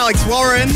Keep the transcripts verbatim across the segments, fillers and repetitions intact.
Alex Warren.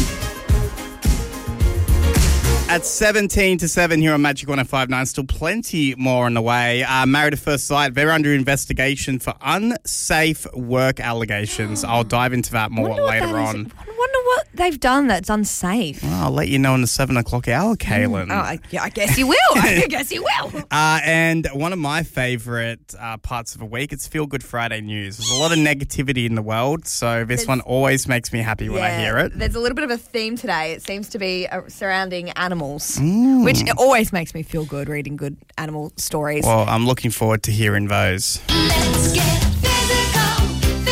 At seventeen to seven here on Magic one oh five point nine. Still plenty more on the way. Uh, Married at First Sight, they're under investigation for unsafe work allegations. I'll dive into that more Wonder what later that on. is. I wonder what they've done that's unsafe. Well, I'll let you know in the seven o'clock hour, Kaylin. Oh, I, yeah, I guess you will. I guess you will. Uh, and one of my favourite uh, parts of the week, it's Feel Good Friday news. There's a lot of negativity in the world, so this There's- one always makes me happy when I hear it. There's a little bit of a theme today. It seems to be uh, surrounding animals, Mm. which always makes me feel good reading good animal stories. Well, I'm looking forward to hearing those. Let's get physical,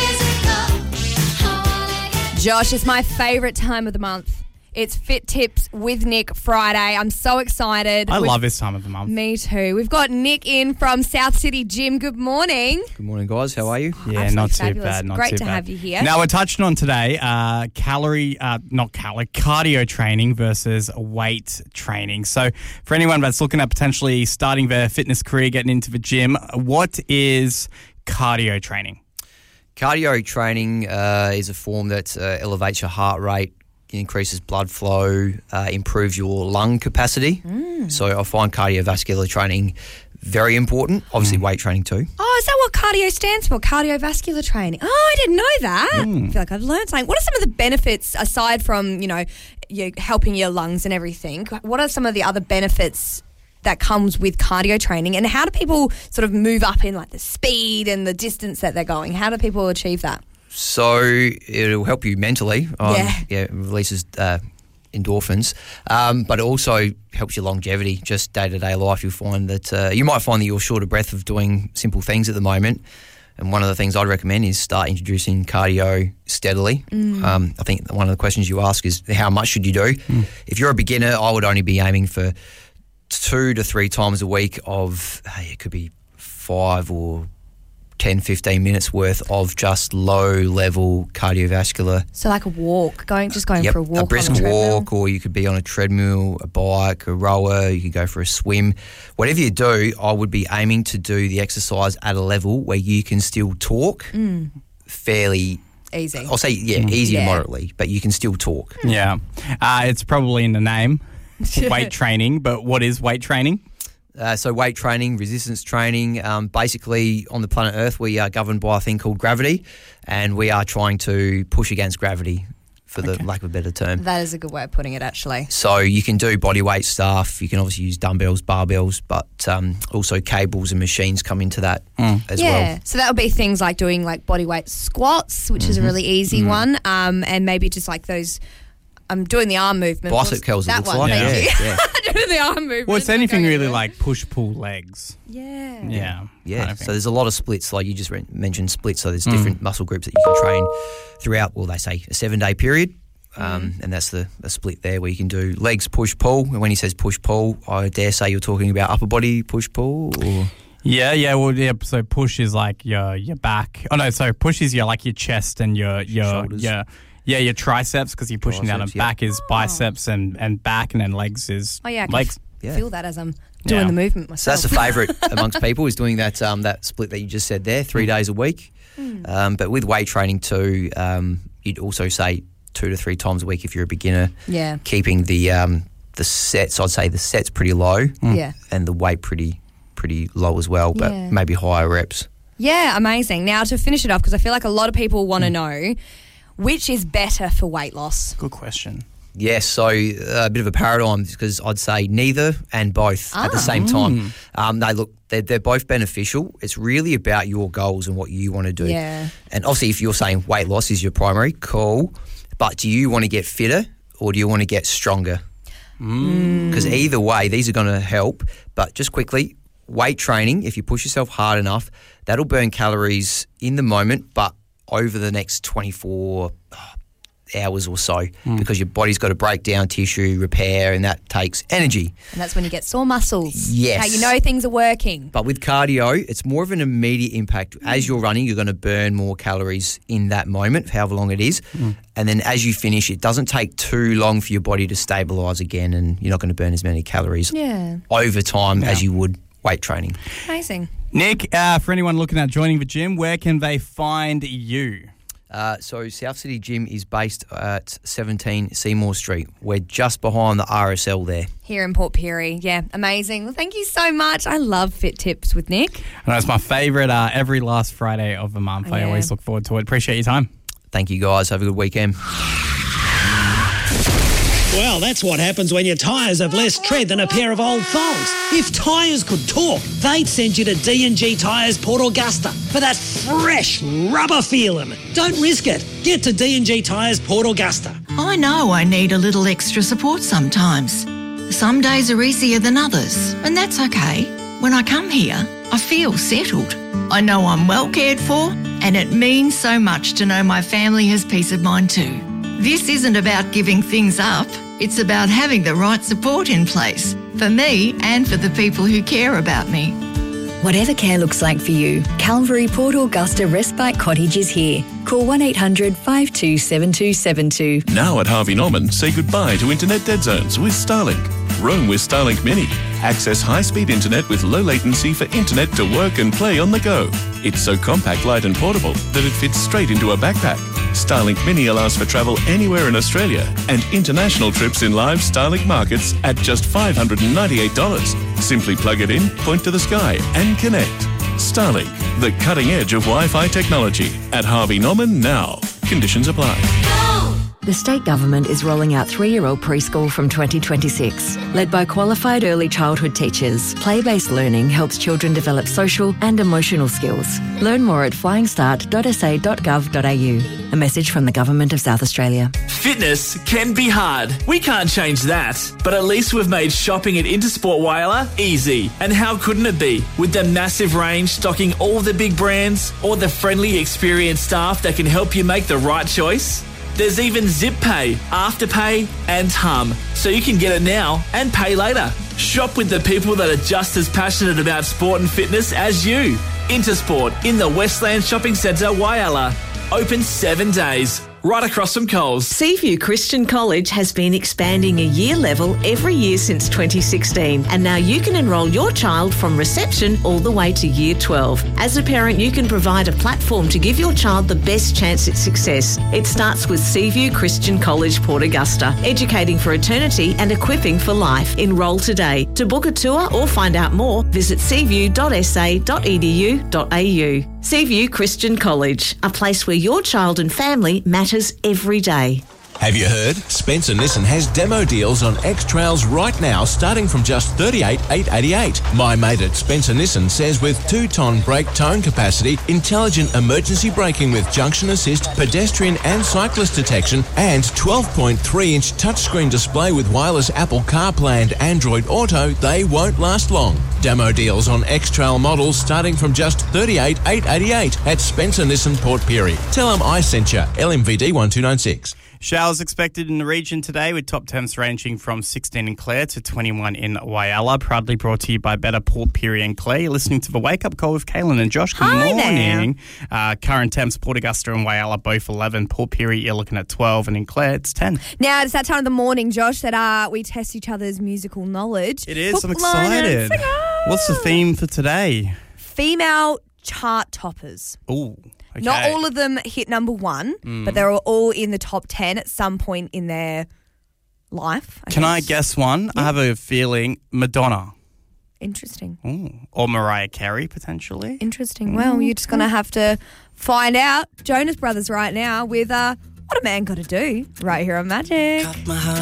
physical. I wanna get Josh, it's my favourite time of the month. It's Fit Tips with Nick Friday. I'm so excited. I We've- love this time of the month. Me too. We've got Nick in from South City Gym. Good morning. Good morning, guys. How are you? Yeah, Absolutely not too fabulous. bad. Not Great too to bad. have you here. Now, we're touching on today uh, calorie, uh, not calorie, cardio training versus weight training. So, for anyone that's looking at potentially starting their fitness career, getting into the gym, what is cardio training? Cardio training uh, is a form that uh, elevates your heart rate, increases blood flow, uh, improves your lung capacity. Mm. So I find cardiovascular training very important. Obviously, weight training too. Oh, is that what cardio stands for? Cardiovascular training. Oh, I didn't know that. I feel like I've learned something. What are some of the benefits, aside from, you know, you helping your lungs and everything, what are some of the other benefits that comes with cardio training, and how do people sort of move up in like the speed and the distance that they're going? How do people achieve that? So it'll help you mentally. Um, Yeah. Yeah, it releases uh, endorphins. Um, but it also helps your longevity, just day-to-day life. You'll find that uh, you might find that you're short of breath of doing simple things at the moment. And one of the things I'd recommend is start introducing cardio steadily. Um, I think one of the questions you ask is how much should you do? If you're a beginner, I would only be aiming for two to three times a week of, hey, it could be five or ten, fifteen minutes worth of just low-level cardiovascular. So like a walk, going just going Yep, for a walk, brisk on a treadmill. walk, or you could be on a treadmill, a bike, a rower, you could go for a swim. Whatever you do, I would be aiming to do the exercise at a level where you can still talk fairly, Easy. I'll say, yeah, easy Yeah. to moderately, but you can still talk. Yeah. Uh, it's probably in the name, weight training, but what is weight training? Uh, so weight training, resistance training, um, basically on the planet Earth we are governed by a thing called gravity, and we are trying to push against gravity, for the lack of a better term. That is a good way of putting it, actually. So you can do body weight stuff, you can obviously use dumbbells, barbells, but um, also cables and machines come into that as yeah. well. So that would be things like doing like body weight squats, which is a really easy one, um, and maybe just like those. I'm doing the arm movement. Bicep What's curls, it that looks one, like. thank Yeah, you. yeah. doing the arm movement. Well, it's anything Okay. really like push-pull legs. Yeah. Yeah. Yeah, kind of so thing. there's a lot of splits, like you just re- mentioned splits, so there's different muscle groups that you can train throughout, well, they say a seven-day period, um, and that's the, the split there where you can do legs, push-pull, and when he says push-pull, I dare say you're talking about upper body push-pull, or... Yeah, yeah. Well, yeah. So push is like your your back. Oh no, so push is your like your chest and your your Shoulders. your yeah your triceps because you're pushing down. And Triceps, yeah. back is biceps and, and back, and then legs is Oh yeah. I can legs. Yeah. feel that as I'm doing Yeah. the movement So myself. that's the favourite amongst people, is doing that um, that split that you just said there, three days a week. Um, but with weight training too, um, you'd also say two to three times a week if you're a beginner. Yeah. Keeping the um, the sets, I'd say the sets pretty low, Yeah. and the weight pretty pretty low as well, but Yeah. maybe higher reps. Yeah, amazing. Now to finish it off, because I feel like a lot of people want to know which is better for weight loss. Good question. Yes, so uh, a bit of a paradigm, because I'd say neither and both at the Ah. same time. Um, they look, they're, they're both beneficial. It's really about your goals and what you want to do. Yeah. And obviously, if you're saying weight loss is your primary, cool. But do you want to get fitter or do you want to get stronger? Because either way, these are going to help. But just quickly, weight training, if you push yourself hard enough, that'll burn calories in the moment, but over the next twenty-four hours or so, because your body's got to break down tissue, repair, and that takes energy. And that's when you get sore muscles. Yes. How you know things are working. But with cardio, it's more of an immediate impact. As you're running, you're going to burn more calories in that moment, however long it is. And then as you finish, it doesn't take too long for your body to stabilise again, and you're not going to burn as many calories Yeah. over time Yeah. as you would weight training. Amazing. Nick, uh, for anyone looking at joining the gym, where can they find you? Uh, so South City Gym is based at seventeen Seymour Street. We're just behind the R S L there. Here in Port Pirie. Yeah, amazing. Well, thank you so much. I love Fit Tips with Nick. And it's my favourite uh, every last Friday of the month. I Yeah. always look forward to it. Appreciate your time. Thank you, guys. Have a good weekend. Well, that's what happens when your tyres have less tread than a pair of old thongs. If tyres could talk, they'd send you to D and G Tyres Port Augusta for that fresh rubber feeling. Don't risk it. Get to D and G Tyres Port Augusta. I know I need a little extra support sometimes. Some days are easier than others, and that's okay. When I come here, I feel settled. I know I'm well cared for, and it means so much to know my family has peace of mind too. This isn't about giving things up. It's about having the right support in place for me and for the people who care about me. Whatever care looks like for you, Calvary Port Augusta Respite Cottage is here. Call one eight hundred five two seven two seven two. Now at Harvey Norman, say goodbye to internet dead zones with Starlink. Roam with Starlink Mini. Access high-speed internet with low latency for internet to work and play on the go. It's so compact, light and portable that it fits straight into a backpack. Starlink Mini allows for travel anywhere in Australia and international trips in live Starlink markets at just five hundred ninety-eight dollars. Simply plug it in, point to the sky and connect. Starlink, the cutting edge of Wi-Fi technology. At Harvey Norman now. Conditions apply. The state government is rolling out three-year-old preschool from twenty twenty-six. Led by qualified early childhood teachers, play-based learning helps children develop social and emotional skills. Learn more at flying start dot s a dot gov dot a u. A message from the Government of South Australia. Fitness can be hard. We can't change that. But at least we've made shopping at Intersport Whyalla easy. And how couldn't it be? With the massive range stocking all the big brands, or the friendly, experienced staff that can help you make the right choice. There's even Zip Pay, Afterpay and Hum, so you can get it now and pay later. Shop with the people that are just as passionate about sport and fitness as you. Intersport in the Westland Shopping Centre, Whyalla. Open seven days. Right across from Coles. Seaview Christian College has been expanding a year level every year since twenty sixteen, and now you can enrol your child from reception all the way to year twelve. As a parent, you can provide a platform to give your child the best chance at success. It starts with Seaview Christian College, Port Augusta, educating for eternity and equipping for life. Enrol today. To book a tour or find out more, visit seaview dot s a dot e d u dot a u. Seaview Christian College, a place where your child and family matters every day. Have you heard? Spencer Nissan has demo deals on X-Trails right now starting from just thirty-eight thousand eight hundred eighty-eight dollars. My mate at Spencer Nissan says with two-ton brake tone capacity, intelligent emergency braking with junction assist, pedestrian and cyclist detection, and twelve point three inch touchscreen display with wireless Apple CarPlay and Android Auto, they won't last long. Demo deals on X-Trail models starting from just thirty-eight thousand eight hundred eighty-eight dollars at Spencer Nissan Port Pirie. Tell them I sent you. L M V D one two nine six. Showers expected in the region today with top temps ranging from sixteen in Clare to twenty-one in Whyalla. Proudly brought to you by Better Port Pirie and Clare. You're listening to the Wake Up Call with Kaylin and Josh. Good Hi morning. Uh, current temps, Port Augusta and Whyalla both eleven. Port Pirie, you're looking at twelve, and in Clare, it's ten. Now, it's that time of the morning, Josh, that uh, we test each other's musical knowledge. It is. Hook, I'm line, and excited. singer. What's the theme for today? Female chart toppers. Ooh. Okay. Not all of them hit number one, Mm. but they're all in the top ten at some point in their life. I Can I guess. guess one? I have a feeling Madonna. Interesting. Ooh. Or Mariah Carey, potentially. Interesting. Well, you're just going to have to find out. Jonas Brothers right now with uh, What a Man Gotta Do right here on Magic.